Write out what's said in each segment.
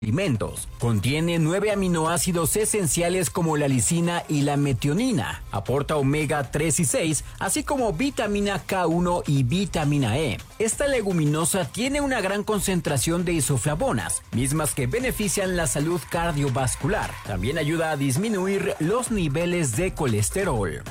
alimentos. Contiene 9 aminoácidos esenciales como la lisina y la metionina. Aporta omega 3 y 6, así como vitamina K1 y vitamina E. Esta leguminosa tiene una gran concentración de isoflavonas, mismas que benefician la salud cardiovascular. También ayuda a disminuir los niveles de colesterol.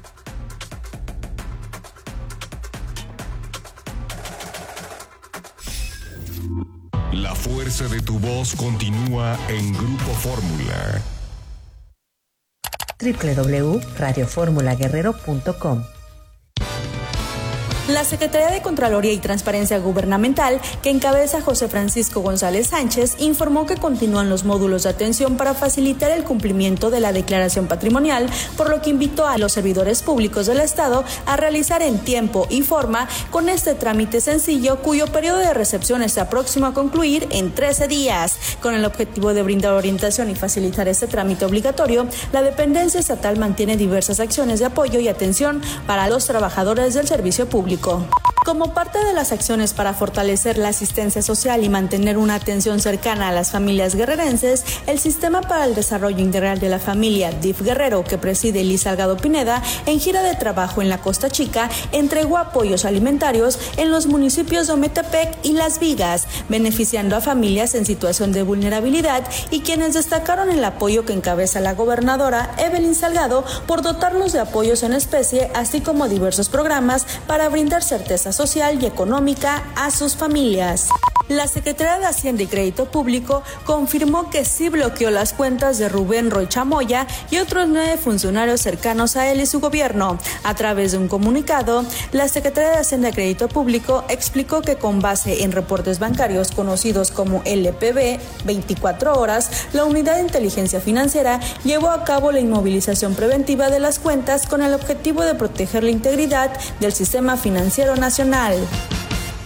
La fuerza de tu voz continúa en Grupo Fórmula. www.radioformulaguerrero.com. La Secretaría de Contraloría y Transparencia Gubernamental, que encabeza José Francisco González Sánchez, informó que continúan los módulos de atención para facilitar el cumplimiento de la declaración patrimonial, por lo que invitó a los servidores públicos del Estado a realizar en tiempo y forma con este trámite sencillo, cuyo periodo de recepción está próximo a concluir en 13 días. Con el objetivo de brindar orientación y facilitar este trámite obligatorio, la dependencia estatal mantiene diversas acciones de apoyo y atención para los trabajadores del servicio público. Como parte de las acciones para fortalecer la asistencia social y mantener una atención cercana a las familias guerrerenses, el Sistema para el Desarrollo Integral de la Familia, DIF Guerrero, que preside Liz Salgado Pineda, en gira de trabajo en la Costa Chica, entregó apoyos alimentarios en los municipios de Ometepec y Las Vigas, beneficiando a familias en situación de vulnerabilidad, y quienes destacaron el apoyo que encabeza la gobernadora Evelyn Salgado por dotarlos de apoyos en especie, así como diversos programas para brindar certeza social y económica a sus familias. La Secretaría de Hacienda y Crédito Público confirmó que sí bloqueó las cuentas de Rubén Roy Chamoya y otros 9 funcionarios cercanos a él y su gobierno. A través de un comunicado, la Secretaría de Hacienda y Crédito Público explicó que con base en reportes bancarios conocidos como LPB 24 horas, la Unidad de Inteligencia Financiera llevó a cabo la inmovilización preventiva de las cuentas con el objetivo de proteger la integridad del sistema financiero nacional.